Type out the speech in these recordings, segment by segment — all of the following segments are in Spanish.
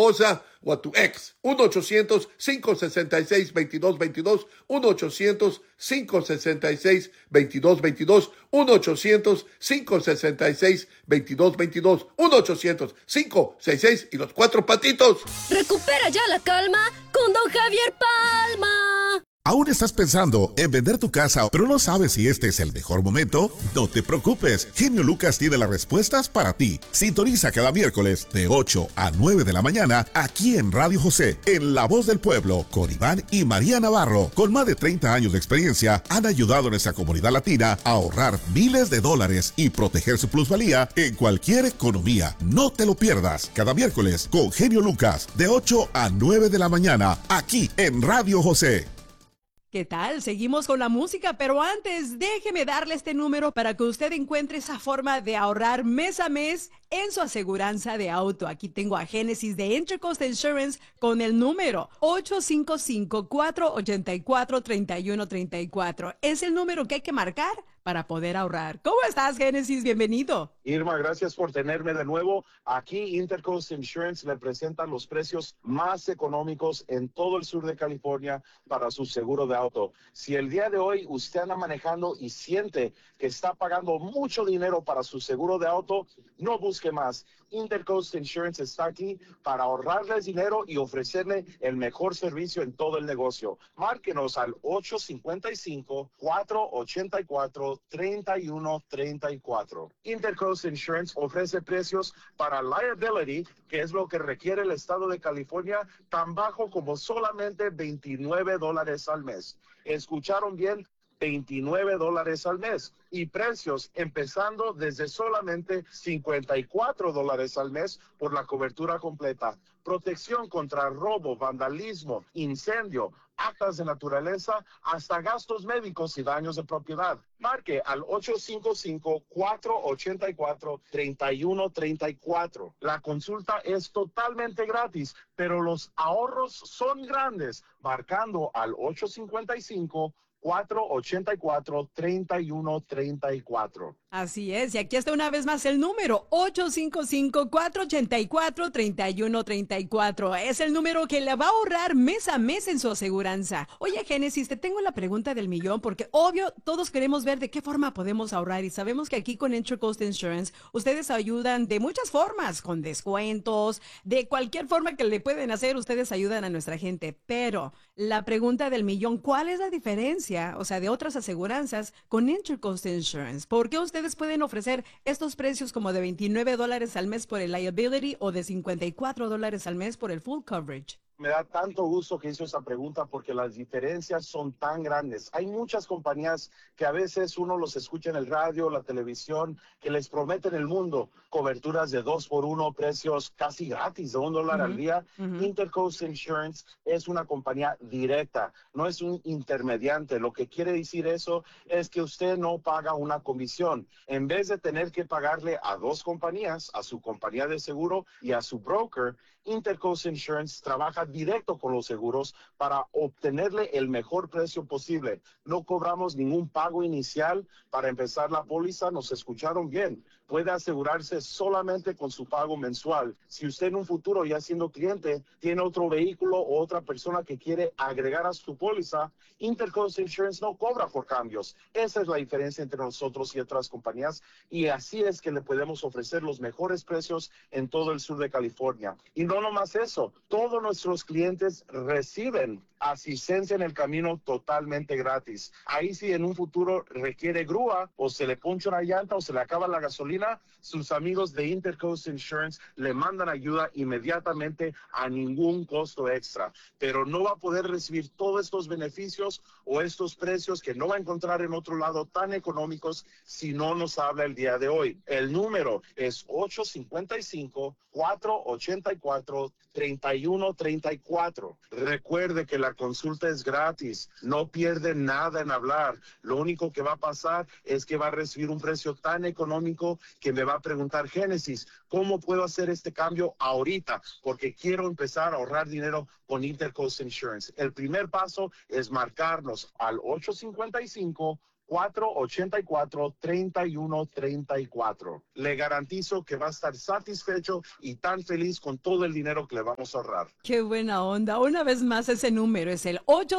esposa o a tu ex. 1-800-566-2222, 1-800-566-2222, 1-800-566-2222, 1-800-566 y los cuatro patitos. Recupera ya la calma con Don Javier Palma. ¿Aún estás pensando en vender tu casa, pero no sabes si este es el mejor momento? No te preocupes, Genio Lucas tiene las respuestas para ti. Sintoniza cada miércoles de 8 a 9 de la mañana aquí en Radio José, en La Voz del Pueblo, con Iván y María Navarro. Con más de 30 años de experiencia, han ayudado a nuestra comunidad latina a ahorrar miles de dólares y proteger su plusvalía en cualquier economía. No te lo pierdas, cada miércoles con Genio Lucas, de 8 a 9 de la mañana, aquí en Radio José. ¿Qué tal? Seguimos con la música, pero antes déjeme darle este número para que usted encuentre esa forma de ahorrar mes a mes en su aseguranza de auto. Aquí tengo a Génesis de Intercoast Insurance con el número 855-484-3134. Es el número que hay que marcar para poder ahorrar. ¿Cómo estás, Génesis? Bienvenido. Irma, gracias por tenerme de nuevo. Aquí Intercoast Insurance le presenta los precios más económicos en todo el sur de California para su seguro de auto. Si el día de hoy usted anda manejando y siente que está pagando mucho dinero para su seguro de auto, no busque más. Intercoast Insurance está aquí para ahorrarles dinero y ofrecerle el mejor servicio en todo el negocio. Márquenos al 855-484-3134. Intercoast Insurance ofrece precios para liability, que es lo que requiere el estado de California, tan bajo como solamente $29 al mes. ¿Escucharon bien? $29 al mes y precios empezando desde solamente $54 al mes por la cobertura completa. Protección contra robo, vandalismo, incendio, actas de naturaleza, hasta gastos médicos y daños de propiedad. Marque al 855-484-3134. La consulta es totalmente gratis, pero los ahorros son grandes. Marcando al 855-484-3134. Así es, y aquí está una vez más el número 855-484-3134. Es el número que le va a ahorrar mes a mes en su aseguranza. Oye, Génesis, te tengo la pregunta del millón, porque obvio todos queremos ver de qué forma podemos ahorrar, y sabemos que aquí con Intercoast Insurance ustedes ayudan de muchas formas, con descuentos, de cualquier forma que le pueden hacer, ustedes ayudan a nuestra gente. Pero la pregunta del millón, ¿cuál es la diferencia, o sea, de otras aseguranzas con Intercoast Insurance? ¿Por qué ustedes pueden ofrecer estos precios como de $29 al mes por el liability o de $54 al mes por el full coverage? Me da tanto gusto que hizo esa pregunta porque las diferencias son tan grandes. Hay muchas compañías que a veces uno los escucha en el radio, la televisión, que les prometen el mundo, coberturas de 2x1, precios casi gratis de $1 al día. Intercoast Insurance es una compañía directa, no es un intermediante. Lo que quiere decir eso es que usted no paga una comisión. En vez de tener que pagarle a dos compañías, a su compañía de seguro y a su broker, Intercoast Insurance trabaja directo con los seguros para obtenerle el mejor precio posible. No cobramos ningún pago inicial para empezar la póliza. Nos escucharon bien. Puede asegurarse solamente con su pago mensual. Si usted en un futuro, ya siendo cliente, tiene otro vehículo o otra persona que quiere agregar a su póliza, Intercoast Insurance no cobra por cambios. Esa es la diferencia entre nosotros y otras compañías, y así es que le podemos ofrecer los mejores precios en todo el sur de California. Y no nomás eso, todos nuestros clientes reciben asistencia en el camino totalmente gratis. Ahí si en un futuro requiere grúa o se le poncha una llanta o se le acaba la gasolina, sus amigos de Intercoast Insurance le mandan ayuda inmediatamente a ningún costo extra. Pero no va a poder recibir todos estos beneficios o estos precios que no va a encontrar en otro lado tan económicos si no nos habla el día de hoy. El número es 855-484-3134. Recuerde que la consulta es gratis, no pierde nada en hablar. Lo único que va a pasar es que va a recibir un precio tan económico que me va a preguntar, Génesis, ¿cómo puedo hacer este cambio ahorita? Porque quiero empezar a ahorrar dinero con Intercoast Insurance. El primer paso es marcarnos al 855 484-3134. Le garantizo que va a estar satisfecho y tan feliz con todo el dinero que le vamos a ahorrar. Qué buena onda. Una vez más, ese número es el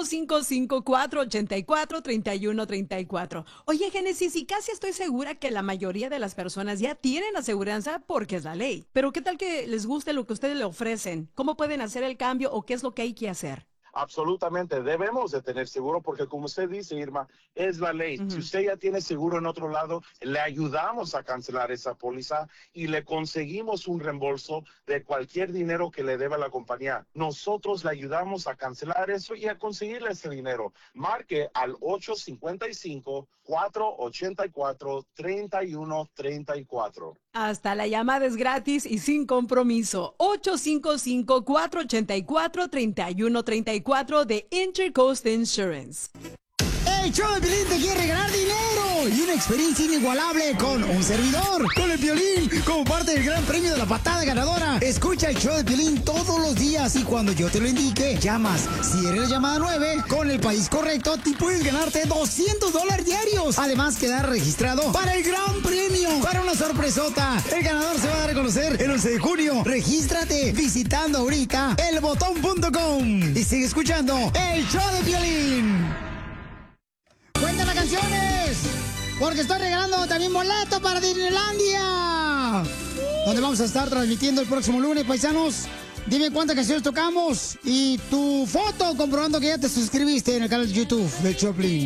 855-484-3134. Oye, Génesis, y casi estoy segura que la mayoría de las personas ya tienen aseguranza porque es la ley. Pero ¿qué tal que les guste lo que ustedes le ofrecen? ¿Cómo pueden hacer el cambio o qué es lo que hay que hacer? Absolutamente, debemos de tener seguro porque como usted dice, Irma, es la ley. Si usted ya tiene seguro en otro lado, le ayudamos a cancelar esa póliza y le conseguimos un reembolso de cualquier dinero que le deba la compañía. Nosotros le ayudamos a cancelar eso y a conseguirle ese dinero. Marque al 855-484-3134. Hasta la llamada es gratis y sin compromiso. 855-484-3134 de Intercoast Insurance. El show de Piolín te quiere regalar dinero y una experiencia inigualable con un servidor, con el Piolín, como parte del gran premio de la patada ganadora. Escucha el show de Piolín todos los días y cuando yo te lo indique, llamas. Si eres la llamada 9, con el país correcto, te puedes ganarte $200 diarios. Además, quedar registrado para el gran premio, para una sorpresota. El ganador se va a dar a conocer el 11 de junio. Regístrate visitando ahorita elbotón.com y sigue escuchando el show de Piolín. ¡Cuéntame canciones! Porque estoy regalando también boletos para Disneylandia, donde vamos a estar transmitiendo el próximo lunes, paisanos. Dime cuántas canciones tocamos y tu foto comprobando que ya te suscribiste en el canal de YouTube de Choplin.